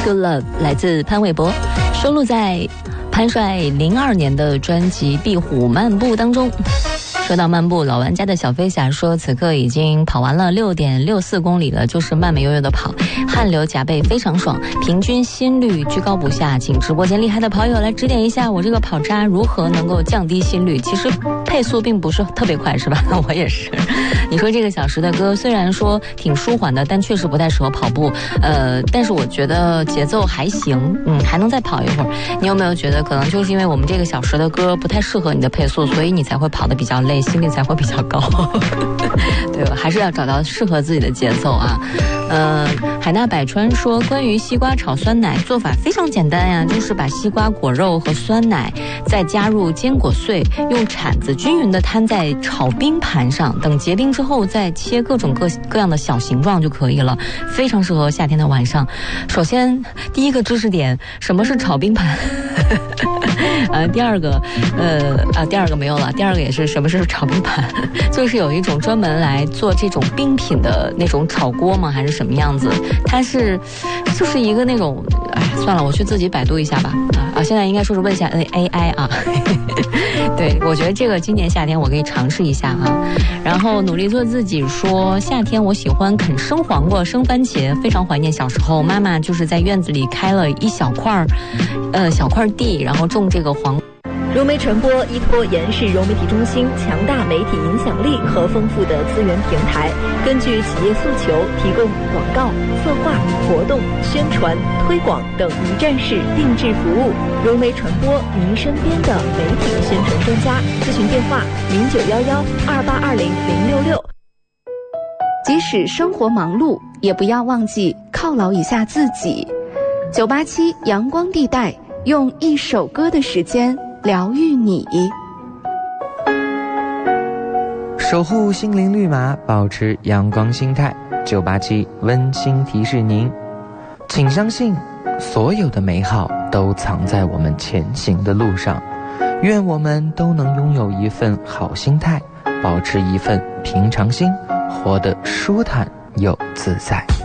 Good Love 来自潘玮柏，收录在潘帅02年的专辑《壁虎漫步》当中。说到漫步，老玩家的小飞侠说，此刻已经跑完了6.64公里了，就是慢慢悠悠的跑，汗流浃背，非常爽，平均心率居高不下。请直播间厉害的跑友来指点一下我这个跑渣如何能够降低心率。其实配速并不是特别快，是吧？我也是。你说这个小时的歌虽然说挺舒缓的，但确实不太适合跑步。但是我觉得节奏还行，还能再跑一会儿。你有没有觉得可能就是因为我们这个小时的歌不太适合你的配速，所以你才会跑得比较累，心率才会比较高？对吧？还是要找到适合自己的节奏啊。海纳百川说，关于西瓜炒酸奶做法非常简单呀，就是把西瓜果肉和酸奶再加入坚果碎，用铲子均匀的摊在炒冰盘上，等结冰之后再切各种各样的小形状就可以了，非常适合夏天的晚上。首先第一个知识点，什么是炒冰盘？第二个没有了。第二个也是什么是炒冰盘？就是有一种专门来做这种冰品的那种炒锅吗？还是什么样子？它就是一个那种，算了，我去自己百度一下吧。现在应该说是问一下 AI 啊。对，我觉得这个今年夏天我可以尝试一下啊。然后努力做自己说，夏天我喜欢啃生黄瓜、生番茄，非常怀念小时候，妈妈就是在院子里开了一小块地，然后种这个黄。 融媒传播依托延世融媒体中心强大媒体影响力和丰富的资源平台，根据企业诉求提供广告、策划、活动、宣传、推广等一站式定制服务。融媒传播，您身边的媒体宣传专家。咨询电话091128200666。 即使生活忙碌，也不要忘记犒劳一下自己。987阳光地带，用一首歌的时间疗愈你， 守护心灵绿码，保持阳光心态。987温馨提示您，请相信所有的美好都藏在我们前行的路上。愿我们都能拥有一份好心态，保持一份平常心，活得舒坦又自在。